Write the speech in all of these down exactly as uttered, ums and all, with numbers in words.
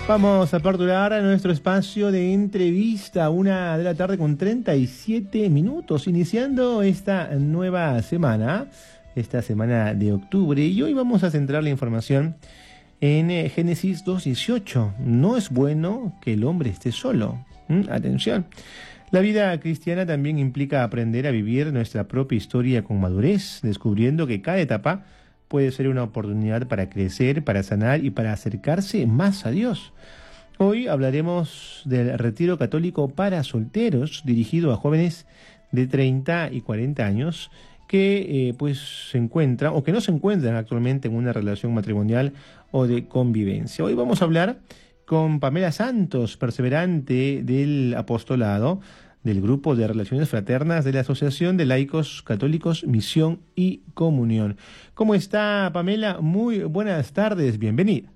Vamos a aperturar a nuestro espacio de entrevista, una de la tarde con treinta y siete minutos, iniciando esta nueva semana, esta semana de octubre, y hoy vamos a centrar la información en eh, Génesis dos dieciocho. No es bueno que el hombre esté solo. ¿Mm? Atención. La vida cristiana también implica aprender a vivir nuestra propia historia con madurez, descubriendo que cada etapa puede ser una oportunidad para crecer, para sanar y para acercarse más a Dios. Hoy hablaremos del retiro católico para solteros, dirigido a jóvenes de treinta y cuarenta años que eh, pues se encuentran o que no se encuentran actualmente en una relación matrimonial o de convivencia. Hoy vamos a hablar con Pamela Santos, perseverante del apostolado del Grupo de Relaciones Fraternas de la Asociación de Laicos Católicos Misión y Comunión. ¿Cómo está, Pamela? Muy buenas tardes, bienvenida.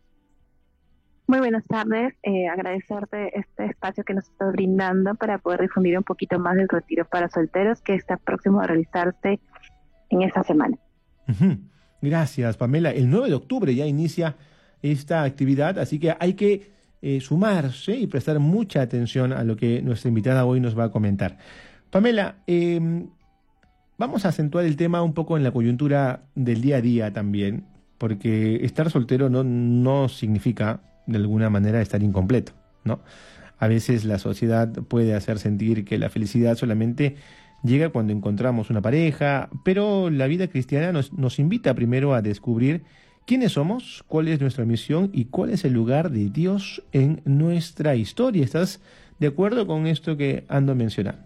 Muy buenas tardes, eh, agradecerte este espacio que nos estás brindando para poder difundir un poquito más del retiro para solteros que está próximo a realizarse en esta semana. Uh-huh. Gracias, Pamela. El nueve de octubre ya inicia esta actividad, así que hay que Eh, sumarse y prestar mucha atención a lo que nuestra invitada hoy nos va a comentar. Pamela, eh, vamos a acentuar el tema un poco en la coyuntura del día a día también, porque estar soltero no, no significa de alguna manera estar incompleto, ¿no? A veces la sociedad puede hacer sentir que la felicidad solamente llega cuando encontramos una pareja, pero la vida cristiana nos, nos invita primero a descubrir ¿quiénes somos? ¿Cuál es nuestra misión? ¿Y cuál es el lugar de Dios en nuestra historia? ¿Estás de acuerdo con esto que ando mencionando?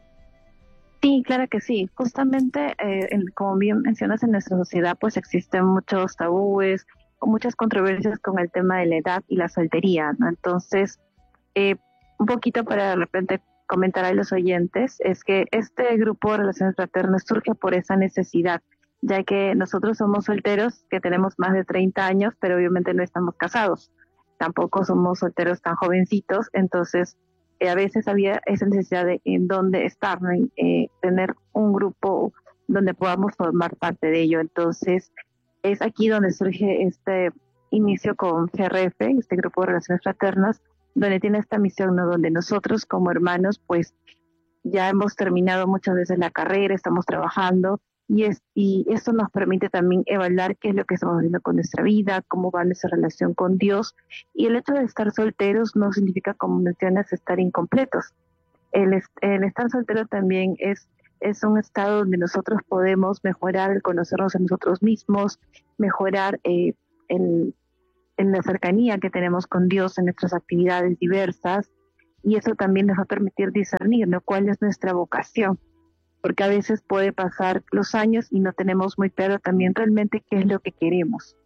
Sí, claro que sí. Justamente, eh, en, como bien mencionas, en nuestra sociedad pues existen muchos tabúes, o muchas controversias con el tema de la edad y la soltería, ¿no? Entonces, eh, un poquito para de repente comentar a los oyentes, es que este grupo de relaciones fraternas surge por esa necesidad, ya que nosotros somos solteros que tenemos más de treinta años, pero obviamente no estamos casados. Tampoco somos solteros tan jovencitos, entonces eh, a veces había esa necesidad de en dónde estar, ¿no? eh, tener un grupo donde podamos formar parte de ello. Entonces es aquí donde surge este inicio con G R F, este grupo de relaciones fraternas, donde tiene esta misión, ¿no? Donde nosotros como hermanos pues ya hemos terminado muchas veces la carrera, estamos trabajando, y, es, y esto nos permite también evaluar qué es lo que estamos haciendo con nuestra vida, cómo va nuestra relación con Dios. Y el hecho de estar solteros no significa, como mencionas, estar incompletos. El, el estar soltero también es, es un estado donde nosotros podemos mejorar el conocernos a nosotros mismos, mejorar eh, el, en la cercanía que tenemos con Dios en nuestras actividades diversas, y eso también nos va a permitir discernir, ¿no? Cuál es nuestra vocación, porque a veces puede pasar los años y no tenemos muy claro también realmente qué es lo que queremos.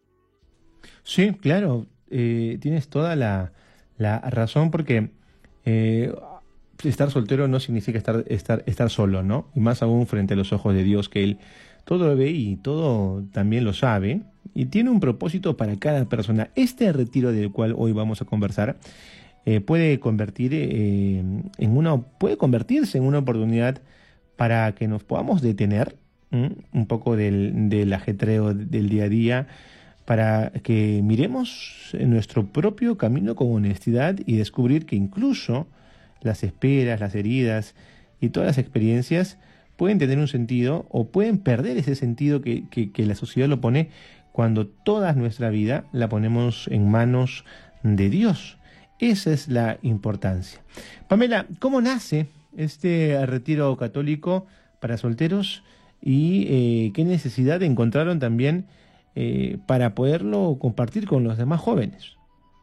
Sí, claro, eh, tienes toda la, la razón, porque eh, estar soltero no significa estar, estar, estar solo, ¿no? Y más aún frente a los ojos de Dios, que Él todo lo ve y todo también lo sabe, y tiene un propósito para cada persona. Este retiro del cual hoy vamos a conversar eh, puede convertir eh, en una, puede convertirse en una oportunidad para que nos podamos detener ¿m? un poco del, del ajetreo del día a día, para que miremos nuestro propio camino con honestidad y descubrir que incluso las esperas, las heridas y todas las experiencias pueden tener un sentido o pueden perder ese sentido que, que, que la sociedad lo pone cuando toda nuestra vida la ponemos en manos de Dios. Esa es la importancia. Pamela, ¿cómo nace este retiro católico para solteros y eh, qué necesidad encontraron también eh, para poderlo compartir con los demás jóvenes?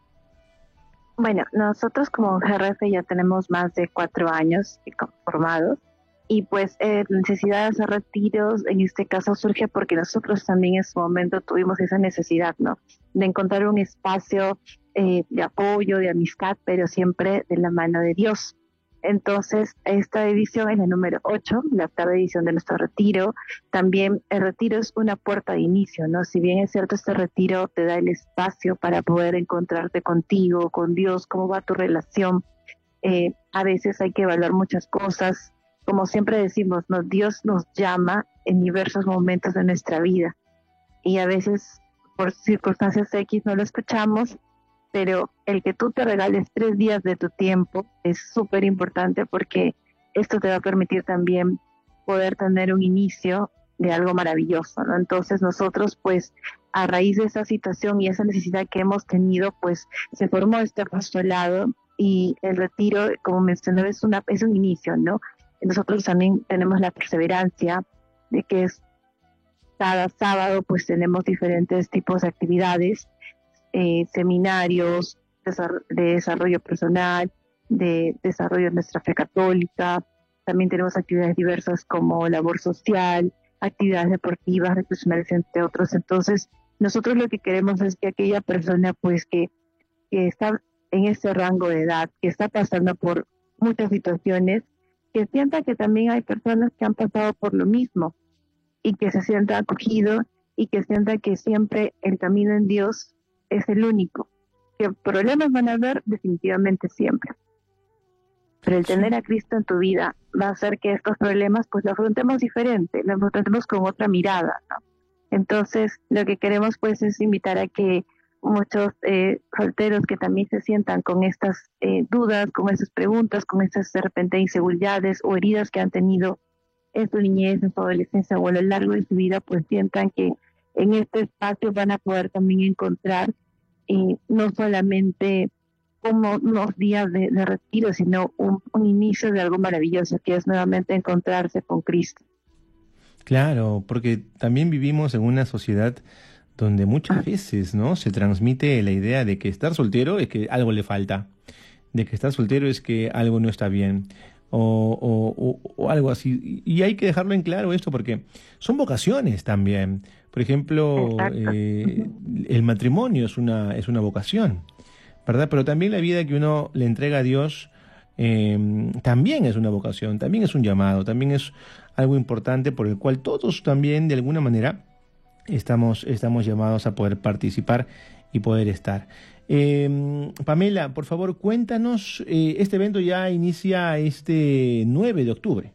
Bueno, nosotros como G R F ya tenemos más de cuatro años formados, y pues eh, la necesidad de hacer retiros en este caso surge porque nosotros también en su momento tuvimos esa necesidad, ¿no? De encontrar un espacio eh, de apoyo, de amistad, pero siempre de la mano de Dios. Entonces, esta edición es la número ocho, la octava edición de nuestro retiro. También el retiro es una puerta de inicio, ¿no? Si bien es cierto, este retiro te da el espacio para poder encontrarte contigo, con Dios, cómo va tu relación. Eh, a veces hay que evaluar muchas cosas. Como siempre decimos, ¿no? Dios nos llama en diversos momentos de nuestra vida, y a veces por circunstancias X no lo escuchamos, pero el que tú te regales tres días de tu tiempo es súper importante porque esto te va a permitir también poder tener un inicio de algo maravilloso, ¿no? Entonces nosotros, pues, a raíz de esa situación y esa necesidad que hemos tenido, pues, se formó este apostolado y el retiro, como mencioné, es, una, es un inicio, ¿no? Nosotros también tenemos la perseverancia de que es cada sábado, pues, tenemos diferentes tipos de actividades, eh, seminarios de desarrollo personal, de desarrollo de nuestra fe católica. También tenemos actividades diversas como labor social, actividades deportivas, recreacionales, entre otros. Entonces, nosotros lo que queremos es que aquella persona, pues, que, que está en ese rango de edad, que está pasando por muchas situaciones, que sienta que también hay personas que han pasado por lo mismo y que se sienta acogido y que sienta que siempre el camino en Dios es el único. Que problemas van a haber definitivamente siempre, pero el tener a Cristo en tu vida va a hacer que estos problemas pues los afrontemos diferente, los afrontemos con otra mirada, ¿no? Entonces lo que queremos pues es invitar a que muchos eh, solteros que también se sientan con estas eh, dudas, con esas preguntas, con esas de repente inseguridades o heridas que han tenido en su niñez, en su adolescencia o a lo largo de su vida, pues sientan que en este espacio van a poder también encontrar eh, no solamente como unos días de, de retiro, sino un, un inicio de algo maravilloso, que es nuevamente encontrarse con Cristo. Claro, porque también vivimos en una sociedad donde muchas veces, ¿no?, se transmite la idea de que estar soltero es que algo le falta, de que estar soltero es que algo no está bien, o, o, o, o algo así. Y hay que dejarlo en claro esto porque son vocaciones también. Por ejemplo, eh, el matrimonio es una, es una vocación, ¿verdad? Pero también la vida que uno le entrega a Dios eh, también es una vocación, también es un llamado, también es algo importante por el cual todos también de alguna manera estamos, estamos llamados a poder participar y poder estar. Eh, Pamela, por favor, cuéntanos, eh, este evento ya inicia este nueve de octubre.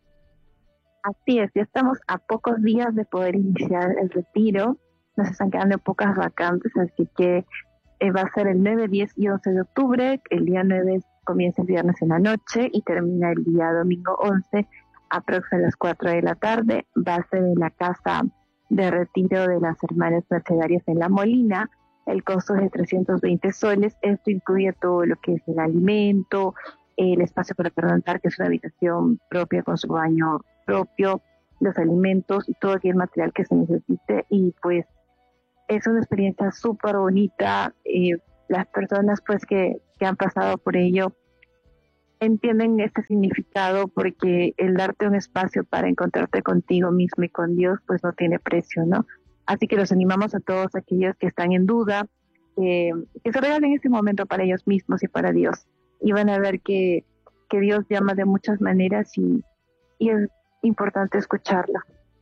Así es, ya estamos a pocos días de poder iniciar el retiro, nos están quedando pocas vacantes, así que eh, va a ser el nueve, diez y once de octubre, el día nueve comienza el viernes en la noche y termina el día domingo once, aproximadamente a las cuatro de la tarde, va a ser en la casa de retiro de las hermanas mercedarias en La Molina. El costo es de trescientos veinte soles, esto incluye todo lo que es el alimento, el espacio para pernoctar, que es una habitación propia con su baño propio, los alimentos y todo aquel material que se necesite, y pues es una experiencia súper bonita. Eh, las personas pues que, que han pasado por ello entienden este significado, porque el darte un espacio para encontrarte contigo mismo y con Dios pues no tiene precio, ¿no? Así que los animamos a todos aquellos que están en duda, eh, que se regalen ese momento para ellos mismos y para Dios, y van a ver que, que Dios llama de muchas maneras y, y es importante escucharlo.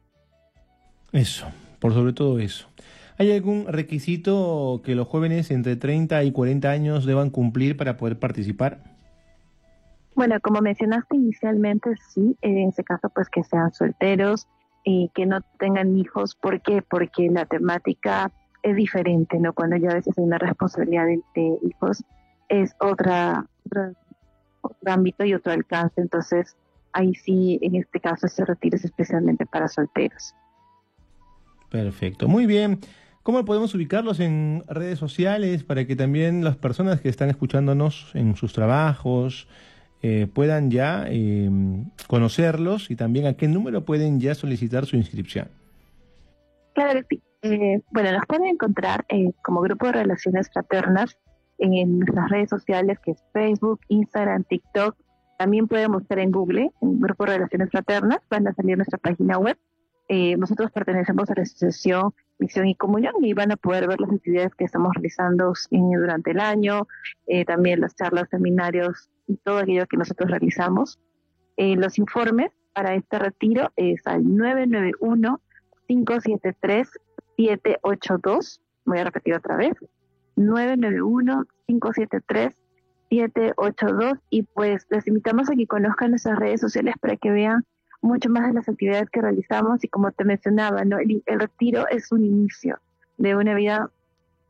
Eso, por sobre todo eso. ¿Hay algún requisito que los jóvenes entre treinta y cuarenta años deban cumplir para poder participar? Bueno, como mencionaste inicialmente, sí, en ese caso pues que sean solteros y que no tengan hijos. ¿Por qué? Porque la temática es diferente, ¿no? Cuando ya a veces hay una responsabilidad de, de hijos, es otra, otra, otro ámbito y otro alcance. Entonces, ahí sí, en este caso, ese retiro es especialmente para solteros. Perfecto, muy bien. ¿Cómo podemos ubicarlos en redes sociales para que también las personas que están escuchándonos en sus trabajos eh, puedan ya eh, conocerlos, y también a qué número pueden ya solicitar su inscripción? Claro que sí. Eh, bueno, nos pueden encontrar eh, como Grupo de Relaciones Fraternas en, en nuestras redes sociales, que es Facebook, Instagram, TikTok. También pueden buscar en Google, en Grupo de Relaciones Fraternas, van a salir nuestra página web. Eh, nosotros pertenecemos a la Asociación Misión y Comunión y van a poder ver las actividades que estamos realizando en, durante el año, eh, también las charlas, seminarios y todo aquello que nosotros realizamos. Eh, los informes para este retiro es al nueve nueve uno, cinco siete tres, siete ocho dos. Voy a repetir otra vez, nueve nueve uno, cinco siete tres, siete ocho dos, y pues les invitamos a que conozcan nuestras redes sociales para que vean mucho más de las actividades que realizamos. Y como te mencionaba, ¿no? el, el retiro es un inicio de una vida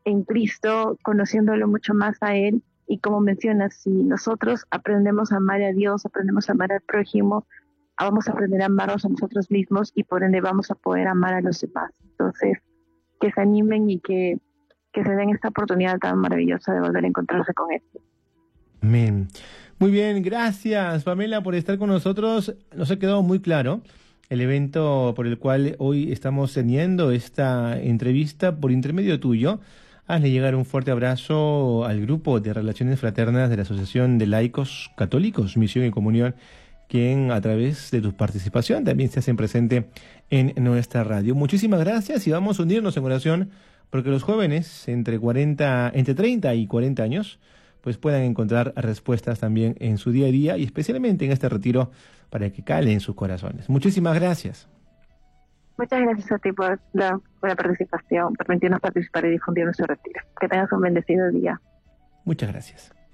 en Cristo, conociéndolo mucho más a Él. Y como mencionas, si nosotros aprendemos a amar a Dios, aprendemos a amar al prójimo, vamos a aprender a amarnos a nosotros mismos y por ende vamos a poder amar a los demás. Entonces, que se animen y que, que se den esta oportunidad tan maravillosa de volver a encontrarse con Él. Amén. Muy bien, gracias Pamela por estar con nosotros. Nos ha quedado muy claro el evento por el cual hoy estamos teniendo esta entrevista por intermedio tuyo. Hazle llegar un fuerte abrazo al grupo de Relaciones Fraternas de la Asociación de Laicos Católicos, Misión y Comunión, quien a través de tu participación también se hacen presente en nuestra radio. Muchísimas gracias y vamos a unirnos en oración porque los jóvenes entre cuarenta, entre treinta y cuarenta años pues puedan encontrar respuestas también en su día a día y especialmente en este retiro para que calen sus corazones. Muchísimas gracias. Muchas gracias a ti por la, por la participación, por permitirnos participar y difundir nuestro retiro. Que tengas un bendecido día. Muchas gracias.